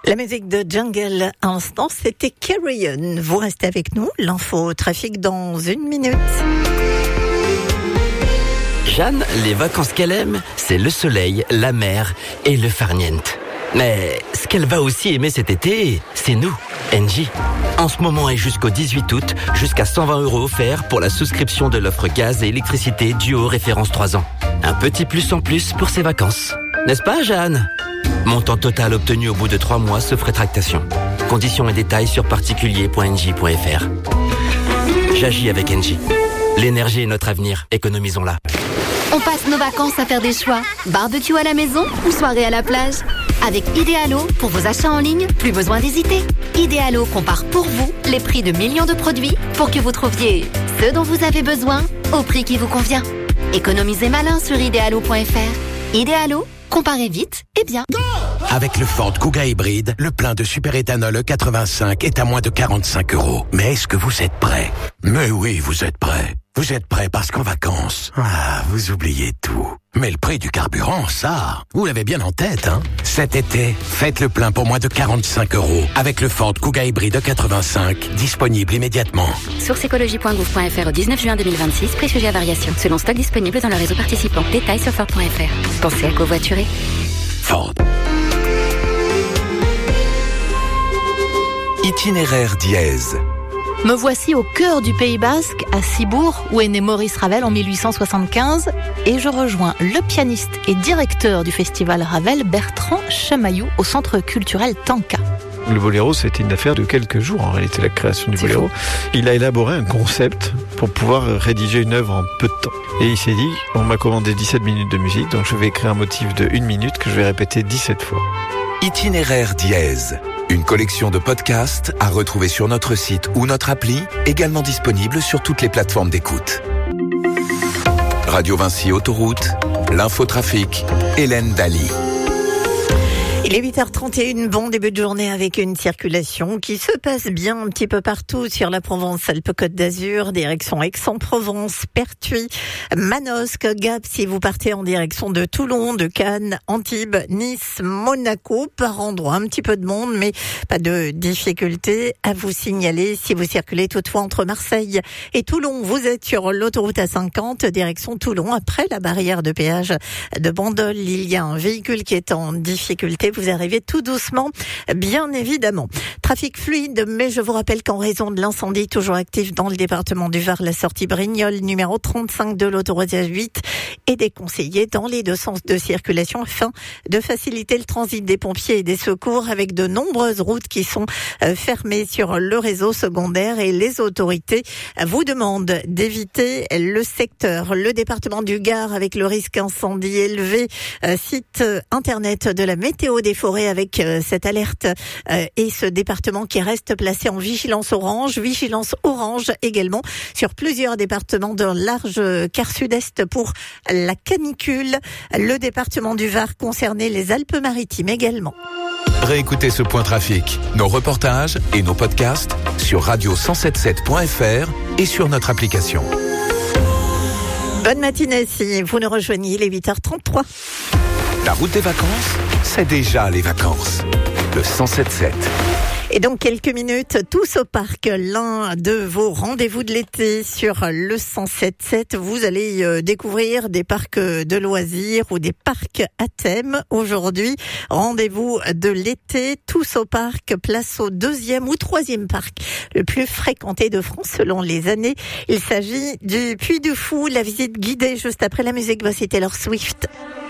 La musique de Jungle à l'instant, c'était Carrion. Vous restez avec nous, l'info trafic dans 1 minute. Jeanne, les vacances qu'elle aime, c'est le soleil, la mer et le farniente. Mais ce qu'elle va aussi aimer cet été, c'est nous, Engie. En ce moment et jusqu'au 18 août, jusqu'à 120 € offerts pour la souscription de l'offre gaz et électricité Duo référence 3 ans. Un petit plus en plus pour ses vacances. N'est-ce pas, Jeanne ? Montant total obtenu au bout de 3 mois sauf rétractation. Conditions et détails sur particulier.engie.fr. J'agis avec Engie. L'énergie est notre avenir, économisons-la. On passe nos vacances à faire des choix. Barbecue à la maison ou soirée à la plage. Avec Idealo, pour vos achats en ligne, plus besoin d'hésiter. Idealo compare pour vous les prix de millions de produits pour que vous trouviez ce dont vous avez besoin au prix qui vous convient. Économisez malin sur idealo.fr. Idealo, comparez vite et bien. Avec le Ford Kuga hybride, le plein de superéthanol E85 est à moins de 45 €. Mais est-ce que vous êtes prêts ? Mais oui, vous êtes prêts. Vous êtes prêts parce qu'en vacances, vous oubliez tout. Mais le prix du carburant, ça, vous l'avez bien en tête, hein ? Cet été, faites le plein pour moins de 45 € avec le Ford Kuga hybride E85, disponible immédiatement. Source écologie.gouv.fr au 19 juin 2026, prix sujet à variation. Selon stock disponible dans le réseau participant. Détails sur Ford.fr. Pensez à covoiturer. Ford. Itinéraire dièse. Me voici au cœur du Pays Basque, à Cibourg, où est né Maurice Ravel en 1875, et je rejoins le pianiste et directeur du festival Ravel, Bertrand Chamaillou, au centre culturel Tanka. Le boléro, c'était une affaire de quelques jours, en réalité, la création du boléro. Il a élaboré un concept pour pouvoir rédiger une œuvre en peu de temps. Et il s'est dit, on m'a commandé 17 minutes de musique, donc je vais écrire un motif de 1 minute que je vais répéter 17 fois. Itinéraire dièse. Une collection de podcasts à retrouver sur notre site ou notre appli, également disponible sur toutes les plateformes d'écoute. Radio Vinci Autoroute, l'infotrafic, Hélène Daly. Il est 8h31, bon début de journée avec une circulation qui se passe bien un petit peu partout sur la Provence-Alpes-Côte d'Azur, direction Aix-en-Provence, Pertuis, Manosque, Gap si vous partez en direction de Toulon, de Cannes, Antibes, Nice, Monaco, par endroit un petit peu de monde mais pas de difficulté à vous signaler si vous circulez toutefois entre Marseille et Toulon. Vous êtes sur l'autoroute A50, direction Toulon, après la barrière de péage de Bandol, il y a un véhicule qui est en difficulté. Vous arrivez tout doucement, bien évidemment. Trafic fluide, mais je vous rappelle qu'en raison de l'incendie toujours actif dans le département du Var, la sortie Brignoles, numéro 35 de l'autoroute A8 est déconseillée dans les deux sens de circulation afin de faciliter le transit des pompiers et des secours avec de nombreuses routes qui sont fermées sur le réseau secondaire et les autorités vous demandent d'éviter le secteur. Le département du Gard avec le risque incendie élevé, site internet de la météo des forêts avec cette alerte et ce département qui reste placé en vigilance orange également sur plusieurs départements d'un large quart sud-est pour la canicule. Le département du Var concerné, les Alpes-Maritimes également. Réécoutez ce point trafic, nos reportages et nos podcasts sur radio177.fr et sur notre application. Bonne matinée si vous nous rejoignez, il est 8h33. La route des vacances, c'est déjà les vacances. Le 177. Et dans quelques minutes, tous au parc, l'un de vos rendez-vous de l'été sur le 177. Vous allez découvrir des parcs de loisirs ou des parcs à thème. Aujourd'hui, rendez-vous de l'été, tous au parc, place au 2e ou 3e parc le plus fréquenté de France selon les années. Il s'agit du Puy du Fou, la visite guidée juste après la musique. Voici Taylor Swift.